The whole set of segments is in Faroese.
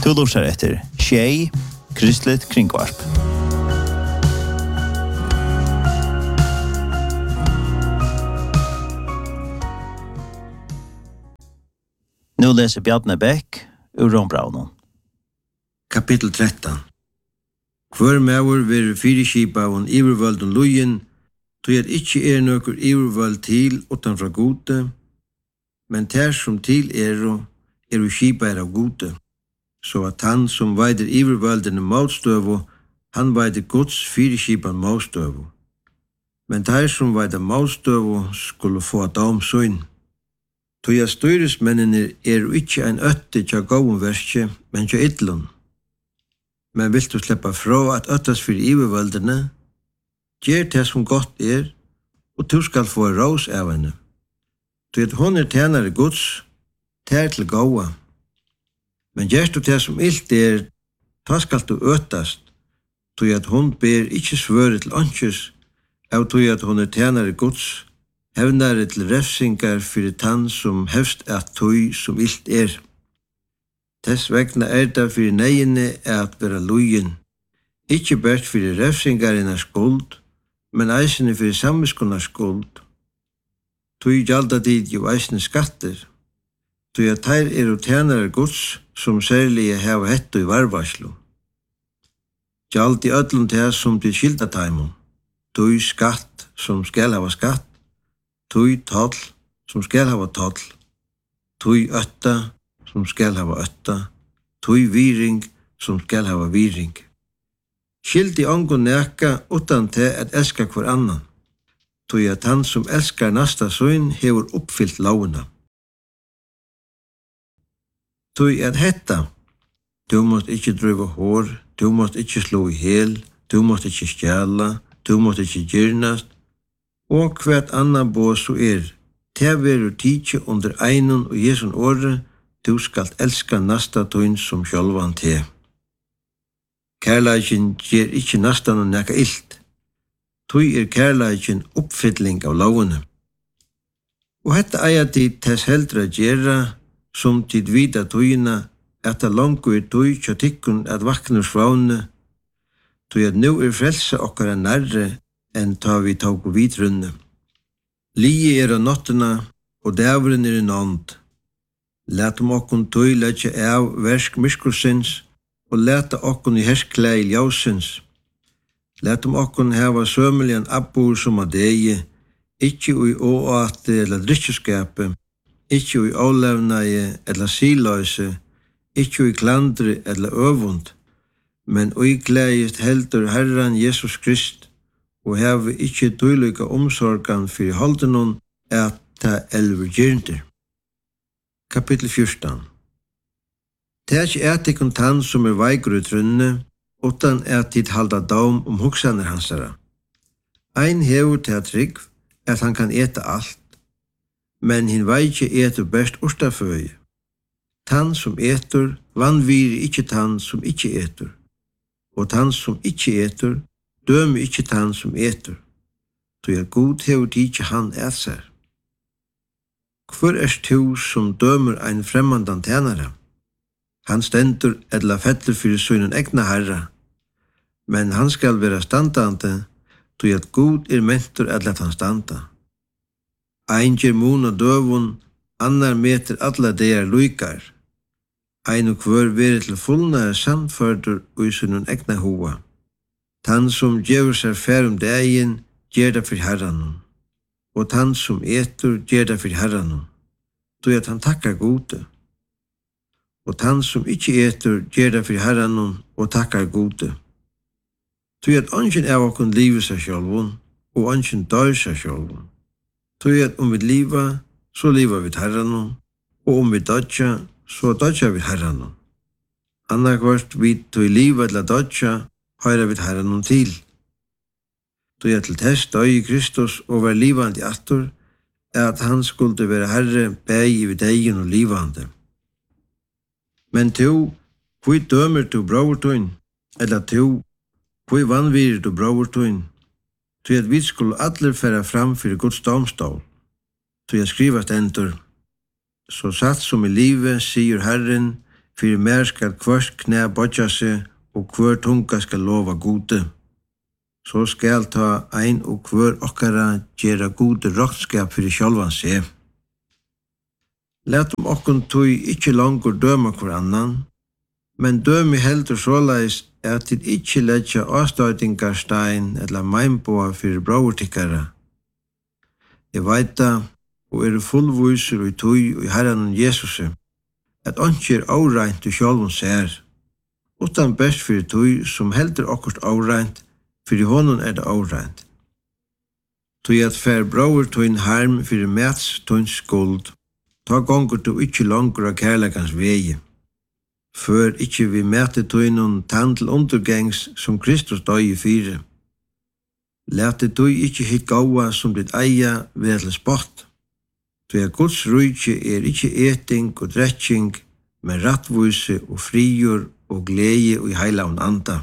Du lurer etter Tjei, Kristelig Kringvarp. Nu leser Bjarne Bæk ur Rombraunen. Kapitel 13. Hver mæver ver fyrirskipa og ivervald lujen, tog at ikkje nøkur ivervald til utan fra gode, men ter som til skipa av gode, så at han som veider ivervaldene motstøvo, han veider Guds fyrirskipan motstøvo. Men ter som veider motstøvo skulle få domsøyn. Tog at styresmennene ikkje ein øtte tja gåen verske, men tja ytlun. Men vil du sleppa fra at øttas fyrir ivervaldene, gjer det som godt og du skal få rås av henne. Tog at hon tjenare Guds, ter til gåa. Men gjerst du det som ilt ta skal du øtast, tog at hon ber ikkje svøre til åndsjus, av tog at hon tjenare Guds, hevnare til refsingar fyrir tann som hevst at tog som ilt Tess vegna det fyrir negine at vera lujen, ikkje bært fyrir refsingarina skuld, men eisene fyrir samviskona skuld. Tog gjalda dit jo eisene skatter, tog at teir tjenare Guds, som særlige heva hetto i varvarslu. Gjald i öllum til som til skildatæmum, tog skatt som skal hava skatt, tog toll som skal hava toll, tog ötta som skal hava ötta, tog viring som skal hava viring. Skilt i ongon neka utan til at elska hver annan, tog at han som elskar nasta søyn hefur uppfyllt lovuna. Tog at hetta, du måst ikkje drøyva hår, du måst ikkje slå i hel, du måst ikkje stjæla, du måst ikkje gyrnast, og hvert annan bo så te veru tidsi under einun og Jesun åre, du skalt elska nasta tøyn som sjálvan te. Kærleikin gjer ikkje nastan og nekka ilt. Tøy kærleikin uppfylling av lovene. Og hetta eier tid tess heldra gjerra, som tid vita tøyina, at det langu tøy tja tikkun at vakna svavne, tøy at nu frelsa okkara nærre enn ta vi tåg vidrunne. Lie av nottena, og dævren i nånd. Lætum okkun tøy letja av versk myskursins, og leta okkun i hersklæg i ljósins. Lætum okkun heva sømelian abbur som a degi, ikkje ui åate eller drikkjeskape, ikkje ui ólevnaie eller siløyse, ikkje ui klandri eller øvund, men ui gleist heldur Herran Jesus Krist, og heve ikkje tøylyka omsorgan fyrir holdenon at ta elver gyrndir. Kapitel 14. Tæk etikon tann som veigur i trunne, utan tid halda dom hugsaner hansara. Ein hevur til trygg at han kan eta alt, men hin veikje etur best ostaføye. Tann som etur, vanviri ikkje tann som ikkje etur, og tann som ikkje etur, dømi ikkje tann som etur, tog at god hevur ikkje han seg. Hvor tu som dømer ein fremmandan tjenare? Han stendur eller fettler fyrir sønnen egna herra, men han skal vera standande, tog at god mentur eller han standa. Ein gjer mun og døvun, annar meter alla deir luikar. Ein og hver veri til fullnare samførdur ui sønnen egna hoa. Tann som gjør seg færum degin, gjer det for herranon, og tann som etur gjer det for herranon, tog at han takkar gode. Og tann som ikkje etur gjer det for herranon og takkar gode. Tog at ongen av okkun livet seg sjálvun, og ongen dør seg sjálvun. Tog at vi liva, så liva vi herranon, og vi dodja, så dodja vi herranon. Annarkvart vi tog liva eller dodja, høyra vi herranon til. Tog at til test døy i Kristus og var livande attor, at han skulle være herre bæg i degen og livande. Men to, hvor dømer du bravertøyn, eller to, hvor vanvirer du bravertøyn, tog at vi skulle alle færa fram fyrir Guds domstol, tog at skriva stendur, så satt som i livet, sier Herren, for mer skal hvert knæ bodja seg, og hver tunga skal lova gode. Så skal ta ein og hver okkara gjera gode rådskap for sjálvan seg. Let okkun tøy ikkje langur døma hver annan, men dømi heldur såleis at tid ikkje letja avstøytingarstein eller meinboa fyrir bróurtikkara. Jeg veita og fullvísur og tøy og i Herren Jesus, at onkje áreint og sjálvun ser, utan best fyrir tøy som heldur okkurt áreint, fyrir honum det áreint. Tøy at fer bróur tøyn harm fyrir mats tøyn skuld, ta gongur du ikkje langur av kærleikans vegi. Før ikkje vi mæte tøynun tann til undergengs som Kristus døy fyrir. Lete tøy ikkje hitt gaua som ditt eia ved til spott. Tøy at Guds rujtje ikkje eting og dretching, men rattvise og frigjør og glede og i heilavn anda.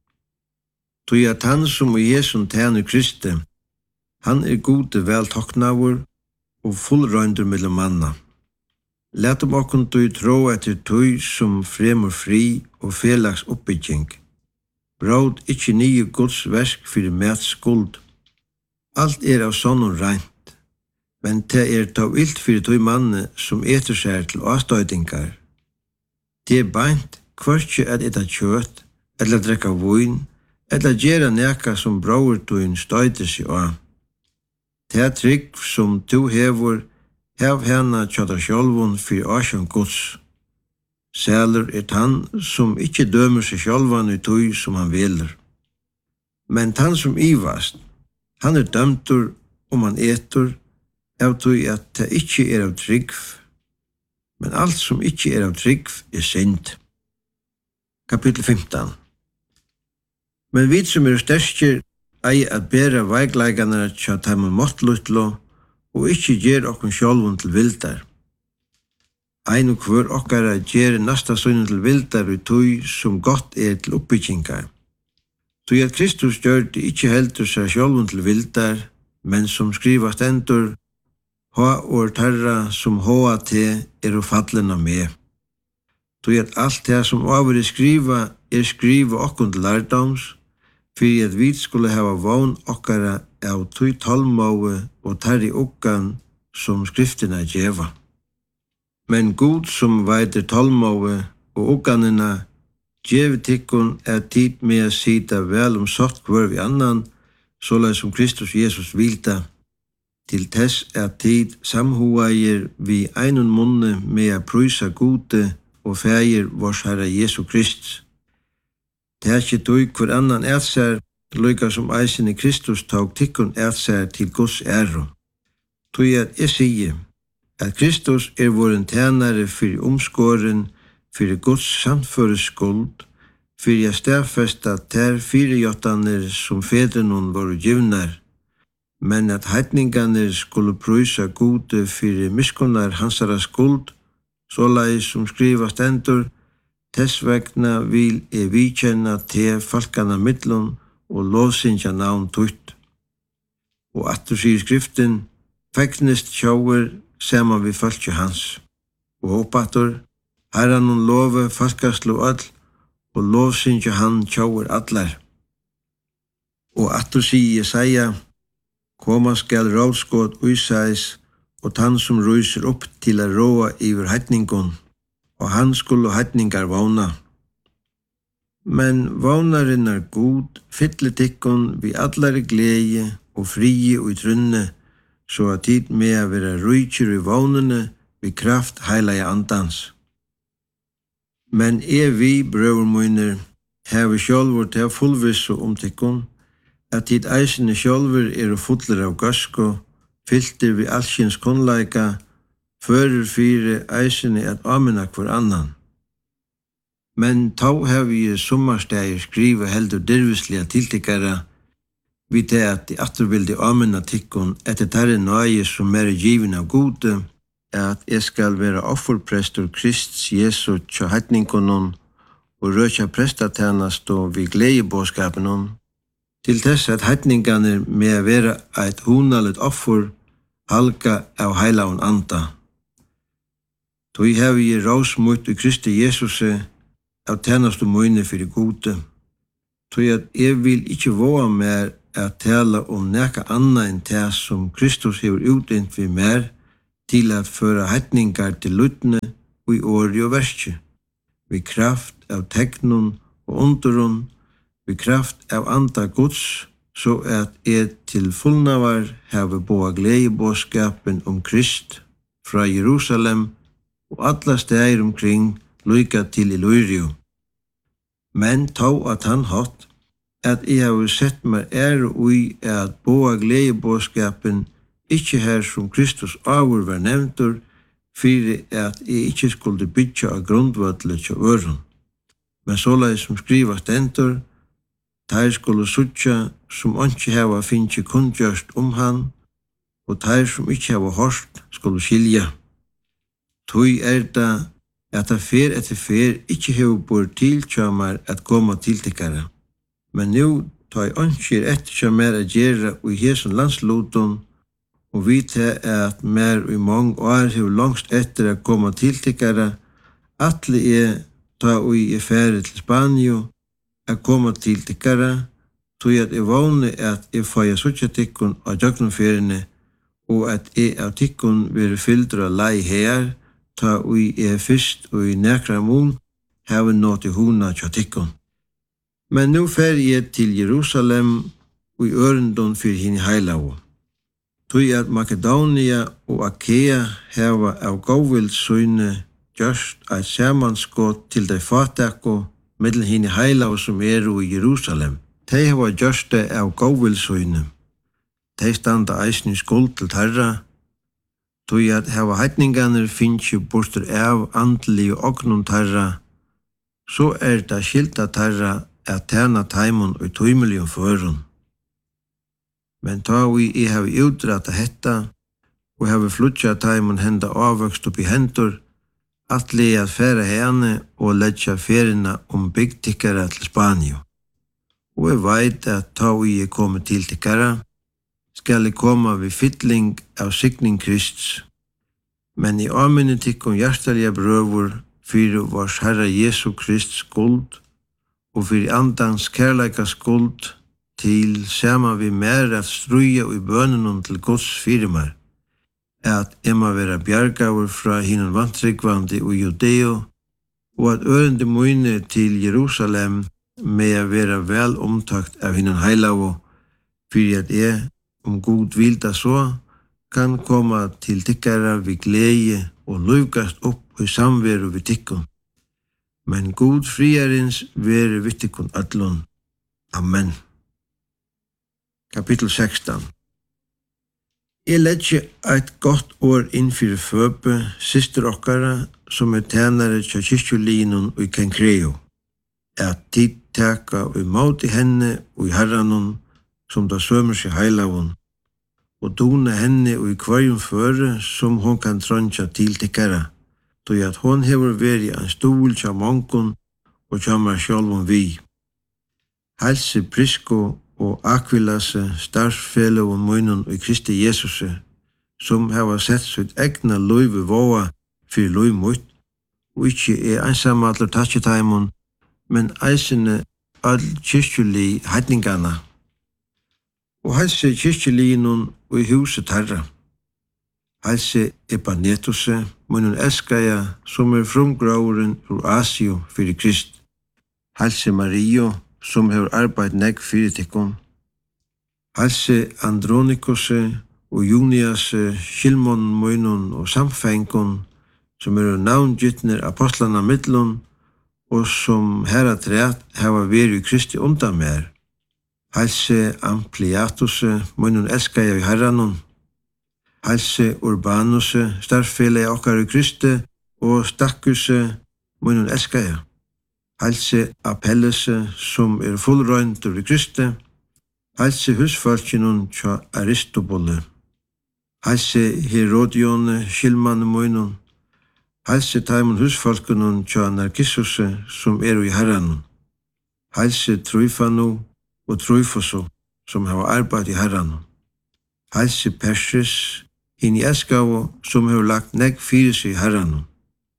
Tøy at han som i Jesu tænu Kristi, han gode vel toknavur og fullrøyndur mellom manna. Let okkun tøy trå etter tøy som fremur fri og felags oppbygging. Bråd ikkje nye Guds versk fyrir mæts skuld. Alt av sånn reint, men det ta ilt fyrir tøy manne som eter seg til avstøytingar. Det beint kvartje at etta kjøtt, eller drekka vøyn, eller gjera neka som bråur tøyn støyter seg av. Det trygg som du hevur, hev hana tjata sjálvun fyrir asjon Guds. Sælur tann som ikkje dømer seg sjálvan i tøy som han veler. Men tann som ivast, han dømtur om han etur, av tøy at det ikkje av trygg. Men alt som ikkje av trygg synd. Kapittel 15. Men vi som sterskir ei at bera veigleikana tja tæma måttluttlo, og ikkje gjer okkun sjálvun til vildar. Ein og hver okkara gjer nasta sønnen til vildar og tøy som gott til oppbyggingar. Tøy at Kristus gjørte ikkje heldur seg sjálvun til vildar, men som skriva stendur, ha or tarra som hoa te fallena med. Tøy at alt det som over skriva skriva okkun til lærdoms, fyrir at vi skulle hava vogn okkara av tøy tolmåe og tarri okkan som skriftina djeva. Men Gud som veitir tolmåe og okkanina djevi tikkun tid med å sita vel sott hver vi annan, såleis som Kristus Jesus vilta, til tess tid samhuair vi einun munne med å prysa gode og fægir vårs Herre Jesu Krist. Det ikkje tøy hver annan ser, lykka som eisen i Kristus tog tikkun ser til Guds æro. Tøy at jeg sier at Kristus våren tænare fyrir omskåren, fyrir Guds samføres skuld, fyrir jeg stedfesta ter fyrirjottaner som fedrenon var givnar, men at heitninganer skulle prysa gode fyrir miskunnar hansara skuld, såleis som skriva stendur, tess vegna vil vikjenna te falkana mittlun og lovsynja navn tutt. Og attur sier skriften, fegnist sjáur saman við fólki hans. Og oppatur, herran love falkaslu öll, og lovsynja hann sjáur allar. Og attur sier Jesaja, koma skal ráðskot úsæs, og tann som rúsir upp til að róa yfir heitningun, og hann skulu heitningar vóna. Men vónarinnar Gud fyllir tikkun við allari gleði og fríi og í trunne, så at tid med å være rujkir i vónene við kraft heilaja andans. Men vi, brøver møyner, hever sjálfur til fullvissu tikkun, at tid eisene sjálfur fullir av gasko, fylltir við allsins kunnleika, fører fyrir eisene at amina hver annan. Men þá hef ég sommarstægir skriva heldur dirvislega tiltikkara, við det at de atturvildi amina tikkun etter tarri nøye som givin av gode, at jeg skal være offerprestur Krists Jesu tja heitningunon og røkja prestatænast og við gleðibóskapinon, til þess at heitninganir með að vera eit hunalit offer halka av heilaun anda. Tui hevi I råsmutt I Kristi Jesus av tjenastu møyne fyrir gode. Tui at jeg vil ikkje våga mer at tala nekka anna enn det som Kristus hever utdent vi mer til at føra heitningar til lutne og I åri og verskje, vi kraft av tegnun og underun, vi kraft av anda Guds, så at til fullnavar heve boa gledebåskapen Krist fra Jerusalem og alla steder omkring lyka til Illyrio. Men tå at han hatt at jeg har sett meg ui at boa gledebåskapen ikkje her som Kristus avur var nevntur, fyrir at jeg ikkje skulle bytja av grundvødlet til øren. Men såleis som skriva stendur, teir skulle suttja som ikkje hava finnje kundgjørst han, og teir som ikkje hava hørt skulle skilja. Tui det at det fer etter fer ikkje hava bor tilkjamar at koma tiltikkara. Men nu tar ikkje etter mer a gjera ui hesson landsluton, og vi at mer ui mong år hava langst etter a koma tiltikkara, atle ta ui fære til Spanio, a koma tiltikkara, tui at vågne at fæja suttja tikkun av jøgnumferine, og at av tikkun veri fyldra lei her, ta ui fyrst ui nekra mun, hava nått I huna tja tikkun. Men nu fer til Jerusalem ui ørendun fyrir hinn heilavu. Tui at Makedonia og Akea hava av góðvildsøyne gjørst eit samanskot til dei fatakko mellom hinn heilavu som I Jerusalem. Tei hava gjørst det av góðvildsøyne. Tei standa eisni skuld til Herra, tui at hava heitningarnir finnji bortur av andli og ognum Herra, så det skilta Herra at tjena taimun og tøymiljum førun. Men ta vi hava utrata hetta, og hava flutja taimun henda avvøkst upp I hendur, atle at færa herne og letja ferina bygtikkara til Spanio. Og veit at ta vi kommet til tikkara, skal koma vi fytling av signing Krists. Men I avminne tikkum hjertelige brøvur fyrir vars Herra Jesu Krist skuld, og fyrir andans kærleika skuld, til sama vi mer at struja I bønunum til Guds fyrirmar, at må vera bjargavur fra hinnan vantrykvandi og Judeo, og at ørende møyne til Jerusalem med vera vel omtakt av hinnan heilavu, fyrir at God vilda så, kan koma til tikkara vi gleie og lukast opp I samveru vi tikkun. Men God friarins veri vi tikkun allun. Amen. Kapitel 16. Jeg letje eit godt år innfyrir føpe, syster okkara, som tænare tja kyrkjulinun og Kenkreo, at tid teka og måt I henne og Herranun, som da sømer seg heilavun, og dona henne og kvarjum føre, som hon kan trøntja til tikkara, tog at hon hever veri en stol tja mongon og tjamar sjálfum vi. Halse Prisko og Aquilase, starfsfellowen møynun og Kristi Jesuse, som hava sett sitt egna løyve våa fyrir løy møyt, og ikkje einsamallar tatjetaimun, men eisene all kyrkjuli heitningarna. Og halse kyrkjulinun og I huset Herra. Halse Epanetuse, møynun elskaja, som frumgråuren ur Asio fyrir Krist. Halse Mario, som hever arbeid negg fyrir tikkun. Halse Andronikose og Juniase, Shilmon møynun og samfengun, som navngytner apostlana midlun, og som herra træt hava veri Kristi undan mer. Halse Ampliatuse, møynun elskaja I Herranun. Halse Urbanuse, starffele okkar I Kristi, og Stakkuse, møynun elskaja. Halse Apellese, som fullrøyntur I Kristi. Halse husfalkinun tja Aristobole. Halse Herodione, Shilmane møynun. Halse taimun husfalkinun tja Narkissuse, som I Herranun. Halse Tryfanu og Tryfoso, som hava arbeid I Herranun. Halse Persis, hinn I elskavo, som hava lagt negg fyrir sig I Herranun.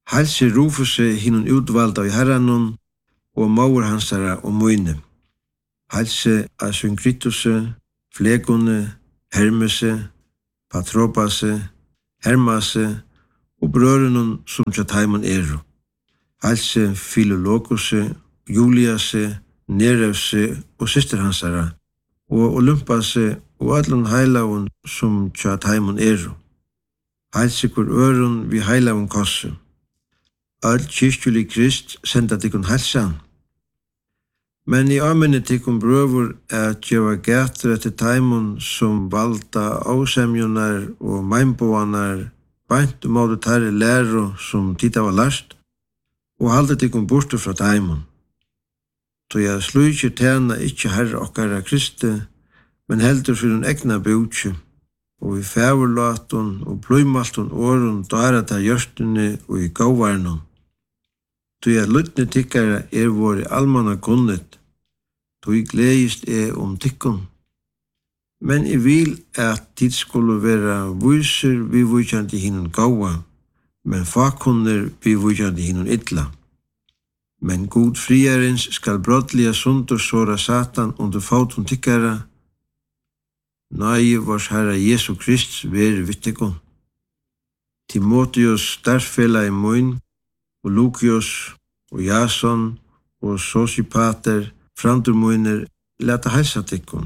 Halse Rufuse hinun utvalda i herranon, og maur hansara og møyne. Halse Asynkrituse, Flegone, Hermese, Patropase, Hermase, og brørenon som tjataimon eru. Halse Philologuse, Juliase, Nerevse og syster hansara, og Olympase og allon heilavun som tjataimon eru. Halse kur øron vi heilavun kossu. All kyrkjuli Krist senda tikkun halsan. Men i amene tikkun brøvur at gjeva gætur etter taimon som valda ásemjunar og meinboanar bænt måte tære læro som tita var last, og halda tikkun bortu fra taimon. Så jeg slujkje tjena ikkje herre okkara Kristi, men heldur fyrir hun egna bjútje, og i fævurlatun og bløymaltun årun dara ta hjørstuni og i gauvarnun. Så jeg lytne tikkara våre almanna kunnet, så jeg gledist tikkun. Men jeg vil at tid skulle være vyser vi vujkjandi hinun gaua, men fakunner vi vujkjandi hinun illa. Men god friarins skal brotliga sundur såra Satan under fautun tikkara. Nei, vars Herra Jesu Krist veri vittikon. Timotheus starfela i mun, og Lukios, og Jason, og Sosipater, frandur munir, leta heilsa tikkun.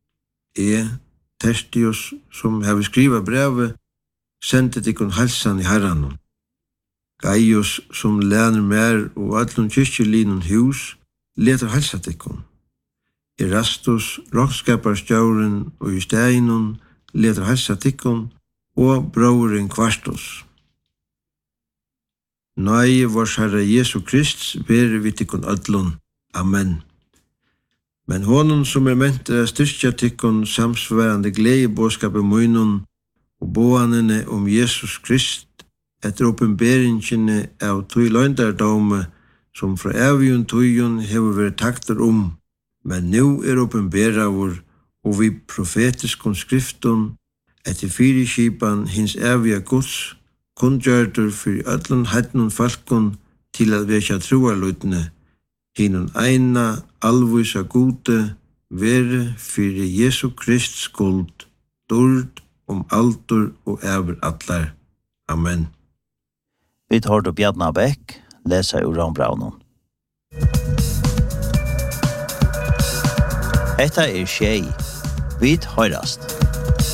Tertius, som hefi skriva brevi, sendi tikkun heilsan i herranum. Gaius, som lærner mer og allum kyrkjulínun hús, letar heilsa tikkun. Erastus, rockskaparstjórin og i steinun, letar heilsa tikkun, og bróðurin Kvartus. Nei, vars Herra Jesu Krist veri við tikkun öllum. Amen. Men honum som ment að styrkja tikkun samsvarandi gleðibóskapi munun og bóanini Jesus Krist etter åpenberingene av tøy løgndardómi som fra evjun tøyun hefur verið taktur men nú åpenberavur og vi profetiskun skriftun etter fyrirskipan hins evja Guds kunngjördur fyrir öllum hætnum falkun til að vekja trúarlutne hinun eina alvísa gode veri fyrir Jesu Krist skuld, durd aldur og evur allar. Amen. Vi tar då Bjarna Bäck, läsa ur Rambraunen. Etta Tjej. Vi hörast.